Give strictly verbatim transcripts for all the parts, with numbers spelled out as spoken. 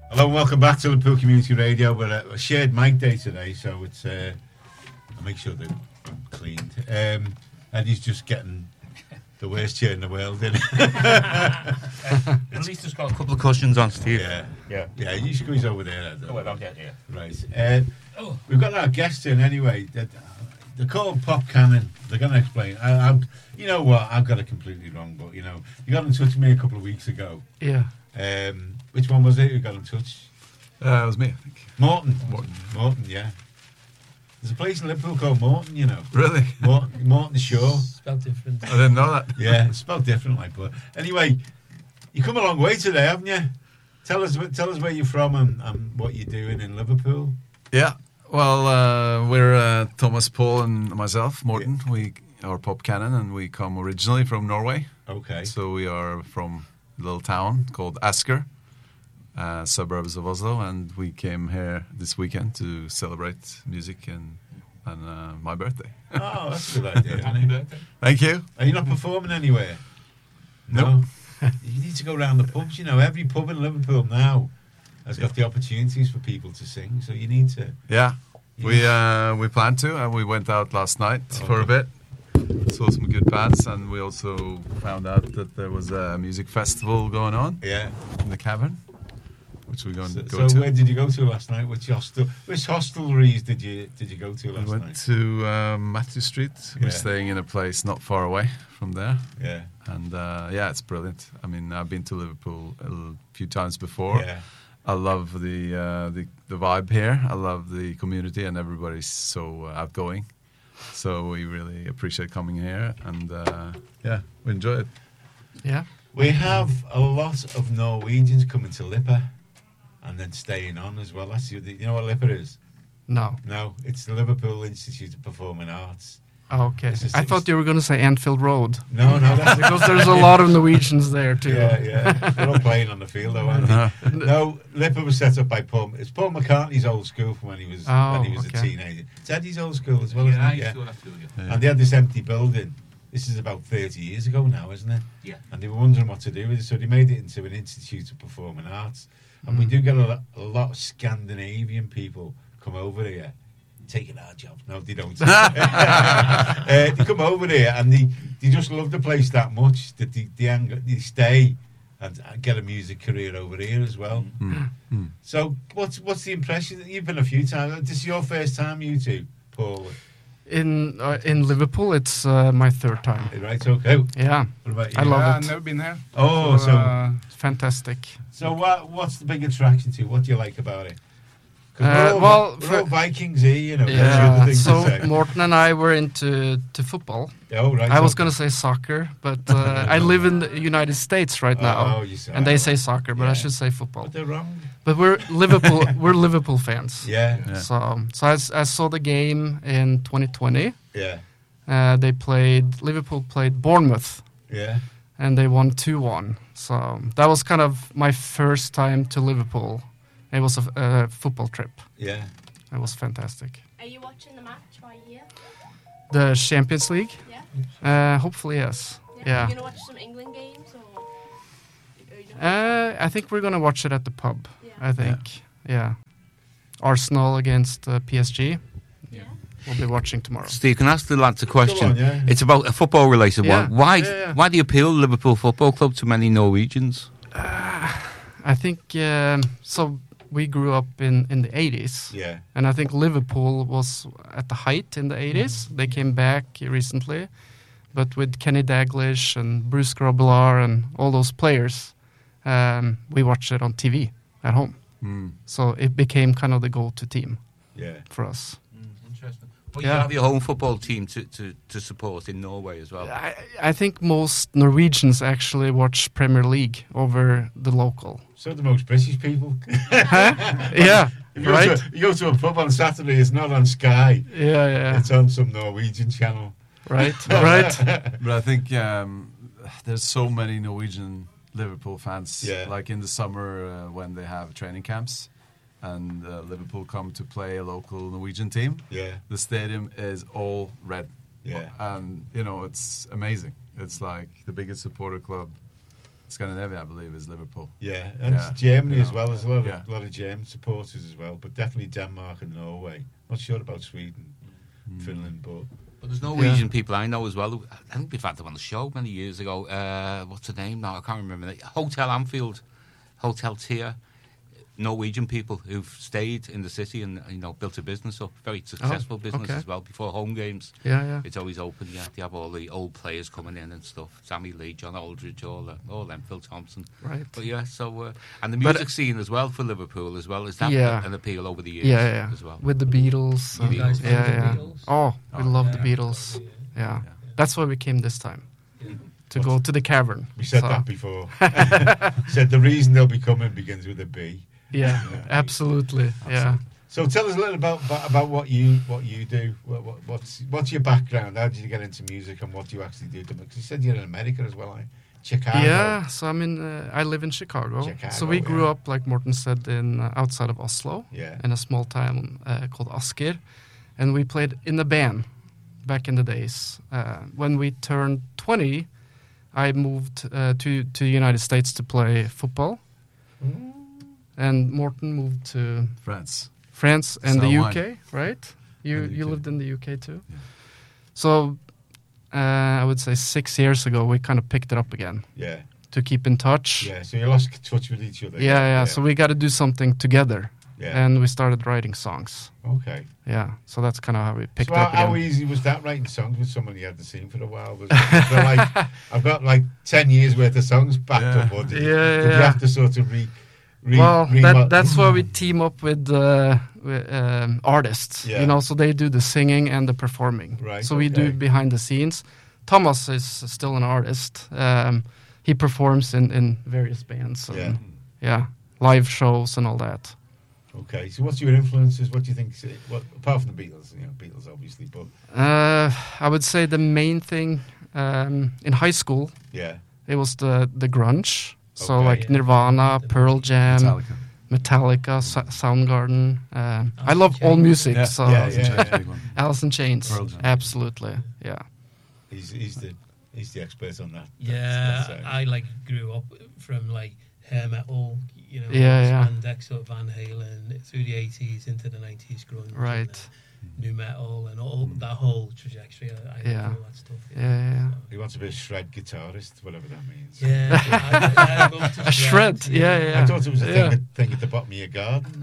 Hello and welcome back to Liverpool Community Radio. We're at a shared mic day today, so it's uh, I'll make sure they're cleaned. Um, Eddie's just getting the worst chair in the world, isn't it? At least it's got a couple of cushions on, Steve. Yeah, yeah, yeah. You squeeze over there. Ed. Oh, well, I'll get here. Right. Uh, Oh. We've got our guests in anyway. They're, they're called Pop Cannon. They're going to explain. I, I've, you know what? I've got it completely wrong, but you know, you got in touch with me a couple of weeks ago. Yeah. Um, which one was it who got in touch? Uh, it was me, I think. Morton. Morton. Morton, yeah. There's a place in Liverpool called Morton, you know. Really? Morton, Morton Shore. Spelled different. I didn't know that. Yeah, it's spelled different, like. But anyway, you come a long way today, haven't you? Tell us, tell us where you're from and, and what you're doing in Liverpool. Yeah. Well, uh, we're uh, Thomas, Paul, and myself, Morten. Yeah. We are Pop Cannon, and we come originally from Norway. Okay. So we are from a little town called Asker, uh, suburbs of Oslo, and we came here this weekend to celebrate music and and uh, my birthday. Oh, that's a good idea. Happy birthday! Thank you. Are you not performing anywhere? No. Nope. You need to go around the pubs. You know, every pub in Liverpool now has got the opportunities for people to sing. So you need to. Yeah. You We uh, we planned to, and we went out last night okay. for a bit. Saw some good bands, and we also found out that there was a music festival going on. Yeah. In the Cavern, which we're going so, to go so to. where did you go to last night? Which hostel? Which hostelries did you did you go to last we went night? to um, Matthew Street. We're Yeah. staying in a place not far away from there. Yeah. And uh, yeah, it's brilliant. I mean, I've been to Liverpool a l- few times before. Yeah. I love the, uh, the the vibe here. I love the community, and everybody's so uh, outgoing. So we really appreciate coming here, and uh, yeah, we enjoy it. Yeah. We have a lot of Norwegians coming to Lipper and then staying on as well. That's, you know what Lipper is? No. No, it's the Liverpool Institute of Performing Arts. Oh, okay. It's just- I thought you were going to say Anfield Road. No, no, that's Because there's a lot of Norwegians there too. Yeah, yeah. They're all playing on the field, though, aren't they? No, Lipper was set up by Paul. It's Paul McCartney's old school from when he was Oh, when he was okay. a teenager. It's Eddie's old school as well, Yeah, isn't I it? used Yeah. to go to school, yeah. And they had this empty building. This is about thirty years ago now, isn't it? Yeah. And they were wondering what to do with it, so they made it into an Institute of Performing Arts. And we do get a lot, a lot of Scandinavian people come over here, taking our jobs. No, they don't. uh, they come over here and they, they just love the place that much that they, they, hang, they stay and get a music career over here as well. Mm. Mm. So what's what's the impression? You've been a few times. This is your first time, you two, Paul? In uh, in Liverpool, it's uh, my third time. Right, okay. Yeah. What about you? I love Yeah, it. I've never been here. Oh, so... uh, Fantastic. So what? What's the big attraction to you? What do you like about it? 'Cause Uh, we're all, well, we're for- all Vikings here, you know. That's the Yeah. other thing So to say. Morten and I were into to football. Oh, right. I was okay. going to say soccer, but uh, I live in the United States right now, Oh, you say. and they say soccer, but I Yeah. should say football. But they're wrong. But we're Liverpool. We're Liverpool fans. Yeah. Yeah. So, so I, s- I saw the game in twenty twenty. Yeah. Uh, they played Liverpool played Bournemouth, Yeah. and they won two one. So that was kind of my first time to Liverpool. It was a f- a football trip. Yeah. It was fantastic. Are you watching the match right here? The Champions League? Yeah. Uh, hopefully, yes. Yeah. Are you gonna watch some England games or? or you don't- Uh, I think we're gonna watch it at the pub. Yeah. I think. Yeah. Arsenal against uh, P S G. Yeah. We'll be watching tomorrow. Steve, can I ask the lads a question? on, yeah. It's about a football-related Yeah. one. Why? Yeah, yeah. Why do you appeal to Liverpool Football Club to many Norwegians? I think um, so. We grew up in, in the eighties, Yeah. and I think Liverpool was at the height in the eighties. They came back recently, but with Kenny Dalglish and Bruce Grobbelaar and all those players, um, we watched it on T V at home. Mm. So it became kind of the go-to team Yeah. for us. Interesting. But Yeah. you have your home football team to, to, to support in Norway as well. I, I think most Norwegians actually watch Premier League over the local. So do most British people. Huh? Yeah, You go, right? to, you go to a pub on Saturday, it's not on Sky. Yeah, yeah, It's on some Norwegian channel. right, right. But I think um, there's so many Norwegian Liverpool fans. Yeah. Like in the summer uh, when they have training camps, and uh, Liverpool come to play a local Norwegian team. Yeah. The stadium is all red. Yeah. And you know it's amazing. It's like the biggest supporter club Scandinavia, I believe, is Liverpool. Yeah, and Yeah. Germany as Yeah. well. There's a lot of Yeah. lot of German supporters as well, but definitely Denmark and Norway. Not sure about Sweden, Hmm. Finland, but But there's Norwegian people I know as well. who- I think we've had them on the show many years ago. Uh, what's the name now? I can't remember. The, Hotel Anfield, Hotel Tier. Norwegian people who've stayed in the city and you know built a business up, very successful business okay. as well. Before home games, Yeah, yeah. it's always open. Yeah, they have all the old players coming in and stuff. Sammy Lee, John Aldridge, all uh, all them, Phil Thompson. Right. But yeah, so uh, and the But, music scene as well for Liverpool as well. Is that Yeah. an appeal over the years? Yeah, yeah. as well. With the Beatles. You and- guys yeah, fan of the yeah. Beatles? Oh, we Oh, love yeah. the Beatles. Yeah. Yeah. That's why we came this time. To go to the cavern. we said So, that before. Said the reason they'll be coming begins with a B. Yeah, absolutely. Yeah. So tell us a little about about, about what you what you do. What, what, what's what's your background? How did you get into music, and what do you actually do? Because you said you're in America as well, eh? Chicago. Yeah, so I mean, uh, I live in Chicago. Chicago, so we grew yeah. up, like Morten said, in uh, outside of Oslo, Yeah. in a small town uh, called Asker, and we played in a band back in the days. Uh, when we turned twenty, I moved uh, to to the United States to play football, and Morten moved to France. France and the U Saint-Ouen. K, right? You And the you U K. lived in the U K too. Yeah. So uh, I would say six years ago we kind of picked it up again Yeah. to keep in touch. Yeah. So you lost touch with each other. Yeah, yeah. So we got to do something together, Yeah. and we started writing songs. Okay. Yeah, so that's kind of how we picked So it how, up again. how easy was that writing songs with someone you hadn't seen for a while? Was it, so like, I've got like ten years worth of songs backed Yeah. up, or did, you- Yeah, did you yeah. have to sort of re, re, well, re that, that's why we team up with uh, wi- um, artists. Yeah. You know, so they do the singing and the performing. Right, So we okay. do behind the scenes. Thomas is still an artist. Um, he performs in, in various bands. And, Yeah. yeah, live shows and all that. Okay. So what's your influences? What do you think? What apart from the Beatles, you know, Beatles obviously, but Uh, I would say the main thing um, in high school, yeah. it was the, the grunge. So Okay. like Nirvana, Pearl Jam, Metallica. Metallica, Sa- Soundgarden. Um, I Alice love in all Chains. music. Yeah. So Yeah, Alice in yeah, Chains, yeah. big one. Alice in Chains, Pearl Jam. absolutely. Yeah. He's he's the he's the expert on that. Yeah, That's- that's, uh, I like grew up from like hair metal, you know, Yeah, yeah. spandex or Van Halen through the eighties into the nineties grunge, and, Right. uh, new metal, and all that whole trajectory. I, I Yeah. love all that stuff. Yeah, yeah, yeah. He wants to be a shred guitarist, whatever that means. Yeah, I, I love to A shred, yeah, yeah. I thought it was a Yeah. thing, at, thing at the bottom of your garden.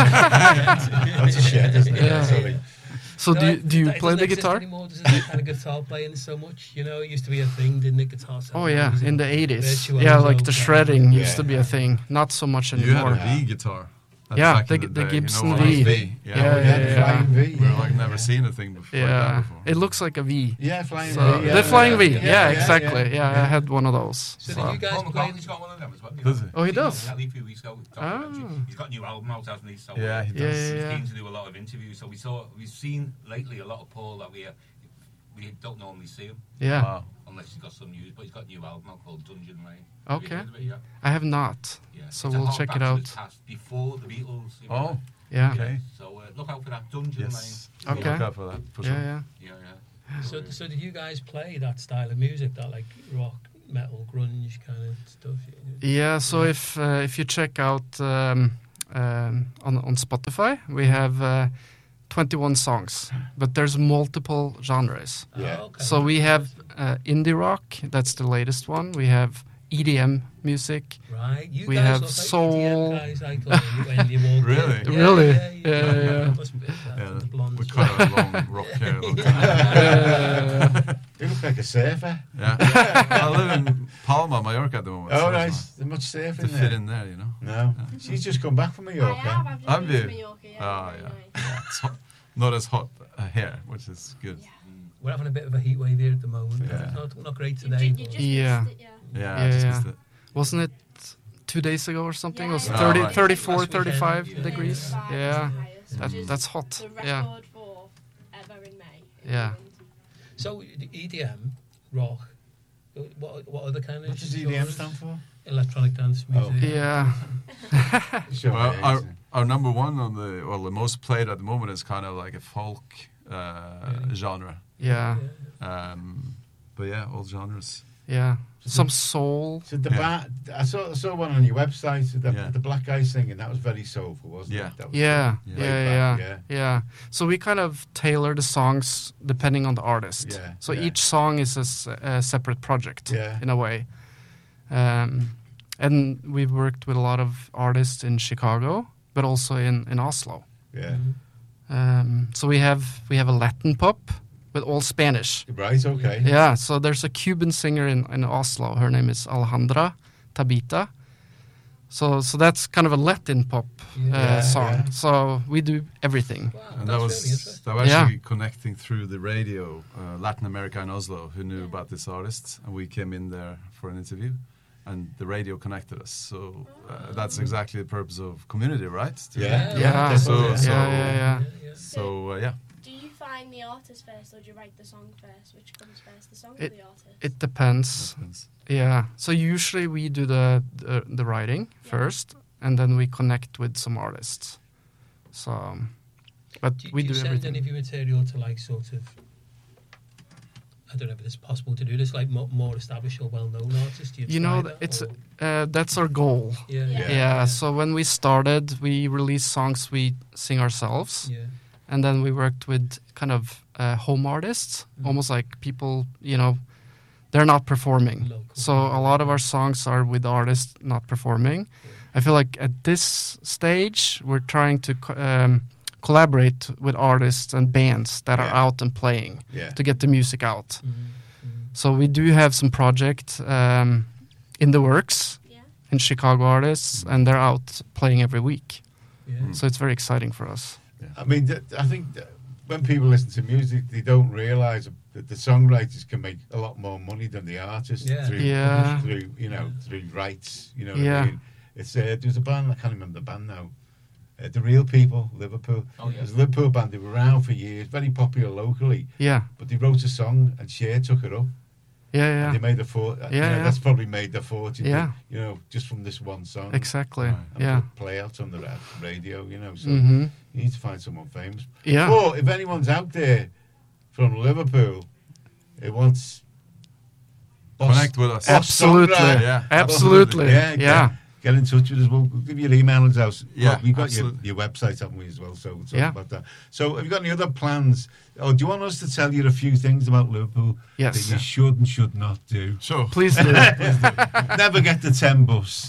That's a shed, isn't it? Yeah. Sorry. So do you, do you that play doesn't the exist guitar? Anymore, does it? That kind of guitar playing so much, you know, it used to be a thing, didn't it? Guitar. Oh yeah, solos in and the eighties. virtuoso Yeah, like the playing. shredding Yeah. used to be a thing. Not so much You had anymore. a V guitar. That's Yeah, back the- in the day, you know Gibson what V. was Yeah, Yeah, yeah, we had yeah. Flying V. We've yeah, like never yeah. seen a thing before like Yeah, that before. it looks like a V. Yeah, flying So, V. Yeah, the flying yeah, V. yeah, Yeah, yeah, exactly. yeah. Yeah, I had one of those. So So. did you guys Paul play? McCartney's got one of them as well. you Oh, know. he Seen on does? the telly a few weeks ago. Ah. He's got a new album out, hasn't he? So Yeah, he Yeah, does. yeah, He's yeah. keen to do a lot of interviews. So we saw, we've seen lately a lot of Paul that we uh, we don't normally see him Yeah. Wow. unless he's got some news. But he's got a new album out called Dungeon Rain. Have you Okay. heard of it yet? I have not. Yeah. So It's a we'll hard check back it to out. the past Before the Beatles. you know. Oh, Yeah. okay. So uh, look out for that Dungeon Yes. Rain. Okay. Look out for that, for Yeah, sure. yeah. Yeah, yeah. So, so did you guys play that style of music, that like rock, metal, grunge kind of stuff? Yeah, so if uh, if you check out um, um, on on Spotify, we have uh, twenty-one songs, but there's multiple genres. Yeah. Oh, okay. So we have uh, indie rock, that's the latest one. We have E D M music. Right. You we guys have look like soul. E D M guys, I thought, when you walked Really? in. Really? Yeah, yeah, Yeah, yeah, yeah. Must be that, Yeah, the blonde. we cut a long rock hair. all the time. Uh, You look like a surfer. Yeah. I live in Palma, Mallorca at the moment. Oh, so nice. it's There's much surfing nice to there. fit in there, you know. No. She's just come back from I Mallorca. have. I've just Have been to you? Mallorca. Yeah, Oh, very yeah. nice. Yeah, it's hot. Not as hot uh, here, which is good. Yeah. We're having a bit of a heat wave here at the moment. Yeah. It's not, not great You, today. ju- you but just Yeah. missed it, yeah. Yeah, Yeah, I just yeah. missed it. wasn't it two days ago or something? It was Yeah, yeah. thirty, Oh, right. thirty-four, Last weekend, thirty-five yeah. degrees. thirty-five Yeah, is the highest, that, which is that's hot. the record Yeah. for ever in May. in Yeah. England. So the E D M, rock, uh, what, what other kind of What does E D M genres? stand for? Electronic dance Oh. music. Yeah. Sure. Well, yeah, our, it's- our number one on the, well, the most played at the moment is kind of like a folk uh, Really? genre. Yeah. Yeah. Um, but yeah, all genres. yeah. Some soul. So the Yeah. ba- I saw I saw one on your website. The, Yeah. the black guy singing, that was very soulful, wasn't Yeah. it? That was Yeah, Yeah. yeah, laid yeah, back, yeah, yeah. yeah. So we kind of tailor the songs depending on the artist. Yeah, So yeah. each song is a, s- a separate project Yeah. in a way. Um, and we've worked with a lot of artists in Chicago, but also in, in Oslo. Yeah. Um, so we have we have a Latin pop with all Spanish. Right, okay. Yeah, so there's a Cuban singer in, in Oslo. Her name is Alejandra Tabita. So so that's kind of a Latin pop uh, Yeah, song. yeah. So we do everything. Wow, And that's that really was interesting. that was Yeah. actually connecting through the radio, uh, Latin America and Oslo, who knew about this artist, and we came in there for an interview, and the radio connected us. So uh, that's exactly the purpose of community, right? To- Yeah. Yeah, So- yeah, so- yeah, yeah. Yeah, yeah. So uh, yeah, Do you find the artist first, or do you write the song first? Which comes first, the song It- or the artist? It depends. Depends. Yeah. So usually we do the the, the writing Yeah. first, and then we connect with some artists. So, um, but Do, we do do you send everything. any of your material to like sort of, I don't know if it's possible to do this, like more, more established or well-known artists? Do you, You try know, that, it's or- uh, that's our goal. yeah, yeah, Yeah. So when we started, we released songs we sing ourselves, yeah. and then we worked with kind of uh, home artists, Mhm. almost like people, you know, they're not performing. Local. So a lot of our songs are with artists not performing. I feel like at this stage, we're trying to co- um, collaborate with artists and bands that are Yeah. out and playing Yeah. to get the music out. Mhm, mhm. So we do have some project um, in the works Yeah. in Chicago artists, and they're out playing every week. Yeah. So it's very exciting for us. I mean, th- I think that when people listen to music, they don't realise that the songwriters can make a lot more money than the artists Yeah. through, Yeah. through you know, through rights. You know what Yeah. I mean? It's uh, there's a band, I can't remember the band now. Uh, the Real People, Liverpool. Oh, yeah. There's a Liverpool band. They were around for years, very popular locally. Yeah, But they wrote a song, and Cher took it up. yeah, And yeah, they made a fortune. Yeah, yeah. That's probably made their fortune. Yeah. You know, just from this one song. exactly. Right. And Yeah. put- play out on the ra- radio. You know, so hmm you need to find someone famous. Yeah. Or if anyone's out there from Liverpool who wants boss- Connect with us. Ab- Absolutely. songwriter. Yeah. Absolutely. Yeah, Yeah. get, get in touch with us. We'll, we'll give you your email address. Yeah, Well, we've got your, absolutely. your website, haven't we, as well? So we'll talk Yeah. about that. So have you got any other plans? Or do you want us to tell you a few things about Liverpool Yes. that you should and should not do? Sure. Please do. Never get the ten bus.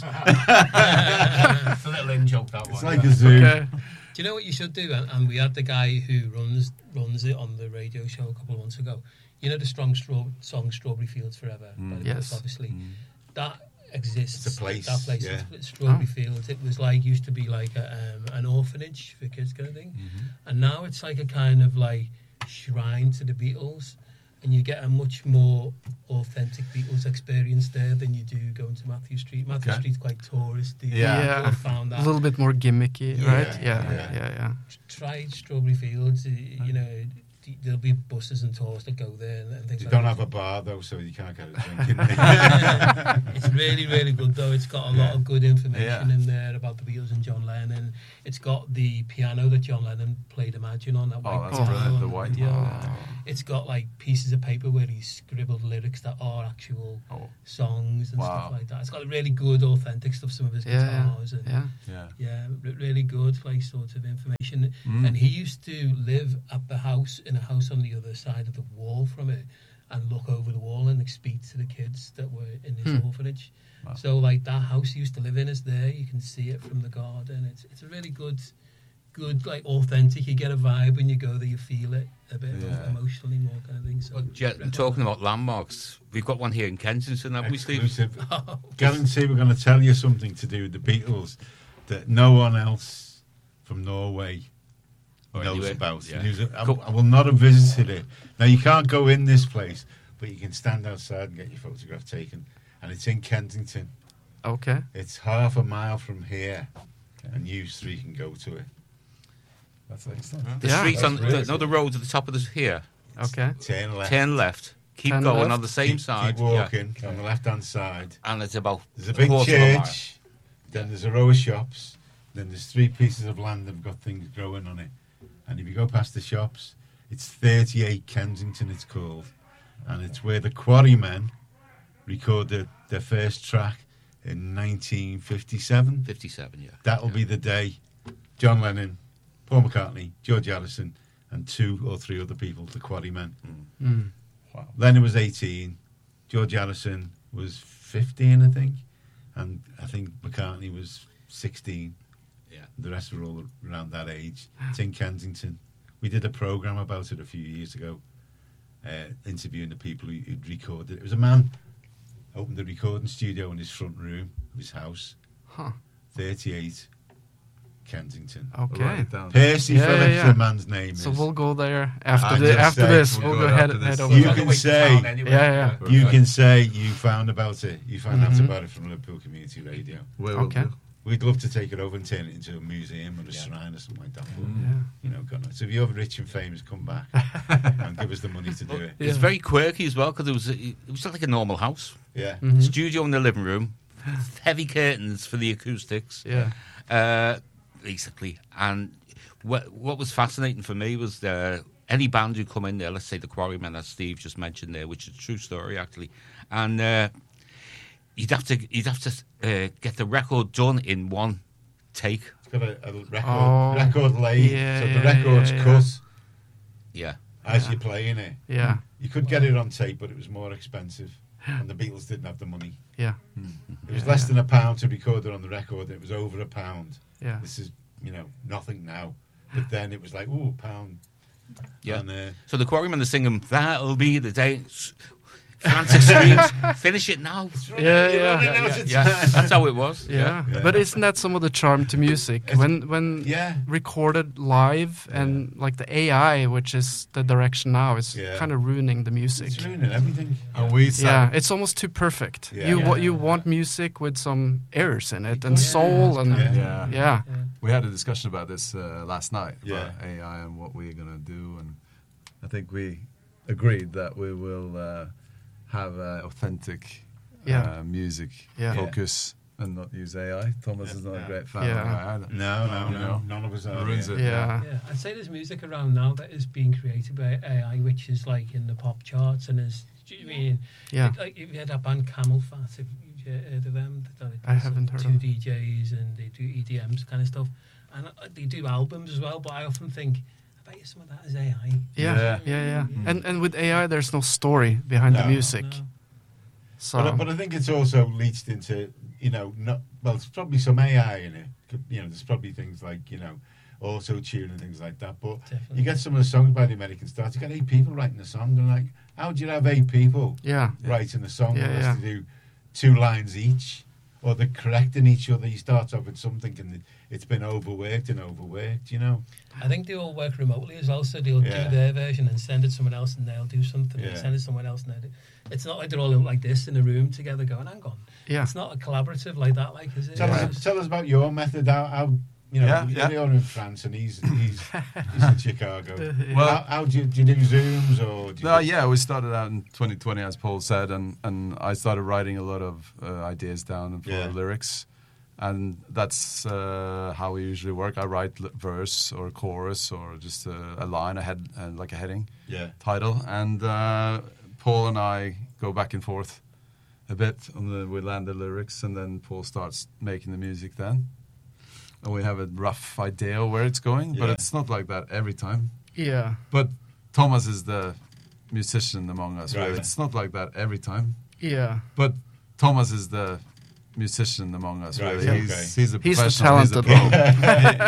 It's a little in joke, that It's one. like a zoo. Okay. Do you know what you should do? And, and we had the guy who runs runs it on the radio show a couple of months ago. You know the strong straw- song "Strawberry Fields Forever." Mm. by the Yes. Beatles, obviously Mm. that exists. It's a place, That place, yeah. is Strawberry Oh. Fields. It was like used to be like a, um, an orphanage for kids, kind of thing, Mhm. and now it's like a kind of like shrine to the Beatles. And you get a much more authentic Beatles experience there than you do going to Matthew Street. Matthew Okay. Street's quite touristy. Yeah. Yeah. I found that. A little bit more gimmicky, Yeah, right? Yeah, yeah. yeah, yeah. Try Strawberry Fields. uh, You know, d- there'll be buses and tours that go there and, and things You like don't that. have a bar though, so you can't get a drink in there. It's really, really good though. It's got a lot Yeah. of good information Yeah. in there about the Beatles and John Lennon. It's got the piano that John Lennon played Imagine on, that white Oh, that's piano brilliant. on The white. video. Oh. It's got like pieces of paper where he's scribbled lyrics that are actual Oh, songs and Wow. stuff like that. It's got really good, authentic stuff. Some of his Yeah, guitars and yeah. yeah. yeah, re- really good, like sort of information. Mm. And he used to live at the house in a house on the other side of the wall from it, and look over the wall and like, speak to the kids that were in his Hmm. orphanage. Wow. So like that house he used to live in is there. You can see it from the garden. It's it's a really good, good like authentic. You get a vibe when you go there. You feel it a bit emo- Yeah. emotionally more kind of thing. So But yeah, talking about landmarks, we've got one here in Kensington, haven't we, Steve? Exclusive. Oh, Guarantee we're going to tell you something to do with the Beatles that no one else from Norway Or knows anywhere, about. yeah. Knows- I, Cool. I will not have visited it. Now, you can't go in this place, but you can stand outside and get your photograph taken. And it's in Kensington. Okay. It's half a mile from here, and you three can go to it. That's excellent. The Yeah. streets on That's really the, no, the roads at the top of this here. Okay. Turn left. Turn left. Keep Turn going left. on the same keep, side. Keep walking on the left-hand side. Yeah. And it's about There's a big quarter of a mile. church. Then there's a row of shops. Then there's three pieces of land that've got things growing on it. And if you go past the shops, it's thirty-eight Kensington, it's called. And it's where the Quarrymen recorded their first track in nineteen fifty-seven. fifty-seven, yeah. That'll yeah. be the day John Lennon, Paul McCartney, George Harrison, and two or three other people, the Quarrymen. Mm. Wow. Lennon was eighteen, George Harrison was fifteen, I think, and I think McCartney was sixteen. Yeah. The rest were all around that age. It's in Kensington. We did a programme about it a few years ago, uh, interviewing the people who, who'd recorded it. It was a man opened a recording studio in his front room of his house, Huh. thirty-eight, Kensington. Write Okay. it down. Percy Yeah, Phillips, yeah. the man's name So is. we'll go there after I'm the just after saying, this. we'll We'll go go head after head this. over. You there. can say- Anyway. Yeah, yeah. Perfect. You can say you found about it. You found out Mhm. about it from Liverpool Community Radio. We will Okay. do. We'd love to take it over and turn it into a museum or a Yeah. shrine or something like that. But, Yeah. you know, God knows. So if you're rich and famous, come back and give us the money to do it. It's Yeah. very quirky as well because it was it was like a normal house. Yeah. Mhm. Studio in the living room, heavy curtains for the acoustics, Yeah. uh, basically. And what what was fascinating for me was the, any band who come in there, let's say the Quarrymen, as Steve just mentioned there, which is a true story actually, and uh, you'd have to you'd have to uh, get the record done in one take. It's got a, a record, Oh, record lathe. yeah, so the yeah, record's yeah, yeah. cut Yeah, as Yeah. you're playing it. Yeah. You could get it on tape, but it was more expensive. And the Beatles didn't have the money. Yeah. It was Yeah, less yeah. than a pound to record it on the record. It was over a pound. Yeah. This is, you know, nothing now. But then it was like, ooh, a pound. yeah. And, uh, So the Quarrymen are singing, "That'll be the day." Frantic screams, "Finish it now!" Yeah, yeah. You're running Yeah, out yeah, of yeah. time. That's how it was. Yeah. Yeah. But isn't that some of the charm to music? It's- when when Yeah. recorded live and like the A I, which is the direction now, is Yeah. kind of ruining the music. It's ruining everything. And we sat, Yeah, it's almost too perfect. Yeah. You wa- Yeah. you want music with some errors in it and Yeah, soul and it's Yeah. kind of- yeah. yeah. we had a discussion about this uh, last night Yeah. about A I and what we're gonna do, and I think we agreed that we will uh, have uh, authentic Yeah. uh, music Yeah. focus and not use A I. Thomas is not a Yeah. great fan Yeah. of A I either. No, no, You no. know? None of us are. Ruins yeah. it. Yeah. Yeah, I'd say there's music around now that is being created by A I, which is like in the pop charts, and is, do you mean, Yeah. like, like if you had that band Camel Fat, if you've heard of them, that I haven't heard two of. D Js and they do E D Ms kind of stuff, and uh, they do albums as well. But I often think, I bet you some of that is A I. Yeah, Yeah. yeah, yeah. Mm. And and with A I, there's no story behind the No. music. No. So But, I- but I think it's also leached into, you know, not, well, there's probably some A I in it. Could- You know, there's probably things like, you know, auto tune and things like that. But Definitely. you get some of the songs by the American stars. You got eight people writing a song, and like, how do you have eight people yeah, writing a song Yeah, that has yeah. to do two lines each, or they're correcting each other? You start off with something, and it's been overworked and overworked. You know, I think they all work remotely as well, so they'll Yeah. do their version and send it to someone else, and they'll do something and Yeah. send it to someone else. And they'll do. It's not like they're all like this in a room together going, hang on. yeah. It's not a collaborative like that, like, is it? tell It's us just- tell us about your method. How, how you know, Yeah, you're yeah. in France, and he's he's, he's in Chicago. Yeah. Well- how, how do you do? You do Zooms or? Do you No, just- yeah, we started out in twenty twenty, as Paul said, and, and I started writing a lot of uh, ideas down for Yeah. lyrics, and that's uh, how we usually work. I write l- verse or chorus or just a, a line, a head, uh, like a heading Yeah. title, and uh, Paul and I go back and forth a bit, and then we land the lyrics, and then Paul starts making the music then. And we have a rough idea of where it's going, but Yeah. it's not like that every time. Yeah. But Thomas is the musician among us. Really. Right. It's not like that every time. Yeah. But Thomas is the musician among us. Right, Really, okay. he's he's a He's the professional. talented one. pro.